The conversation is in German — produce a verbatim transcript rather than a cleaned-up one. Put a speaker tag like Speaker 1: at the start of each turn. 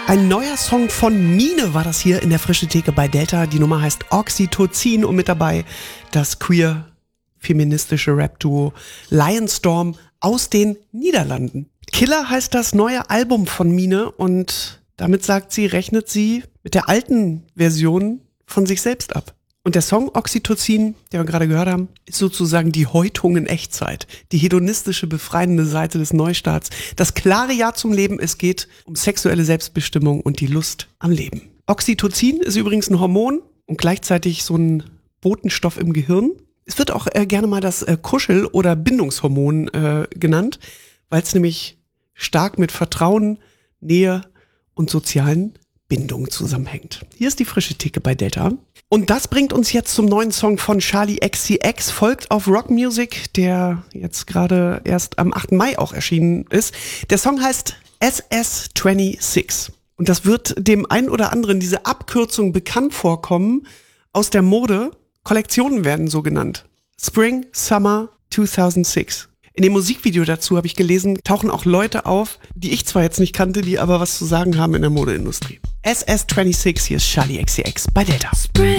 Speaker 1: Ein neuer Song von Mine war das hier in der Frische Theke bei Delta. Die Nummer heißt Oxytocin und mit dabei das queer-feministische Rap-Duo Lionstorm aus den Niederlanden. Killer heißt das neue Album von Mine und damit sagt sie, rechnet sie mit der alten Version von sich selbst ab. Und der Song Oxytocin, den wir gerade gehört haben, ist sozusagen die Häutung in Echtzeit. Die hedonistische, befreiende Seite des Neustarts. Das klare Ja zum Leben, es geht um sexuelle Selbstbestimmung und die Lust am Leben. Oxytocin ist übrigens ein Hormon und gleichzeitig so ein Botenstoff im Gehirn. Es wird auch äh, gerne mal das äh, Kuschel- oder Bindungshormon äh, genannt, weil es nämlich stark mit Vertrauen, Nähe und sozialen Bindungen zusammenhängt. Hier ist die Frische Theke bei Delta. Und das bringt uns jetzt zum neuen Song von Charli X C X, folgt auf Rock Music, der jetzt gerade erst am achten Mai auch erschienen ist. Der Song heißt S S sechsundzwanzig. Und das wird dem einen oder anderen diese Abkürzung bekannt vorkommen aus der Mode. Kollektionen werden so genannt. Spring, Summer zweitausendsechs. In dem Musikvideo dazu, habe ich gelesen, tauchen auch Leute auf, die ich zwar jetzt nicht kannte, die aber was zu sagen haben in der Modeindustrie. S S sechsundzwanzig, hier ist Charli X C X bei Delta.
Speaker 2: Spring.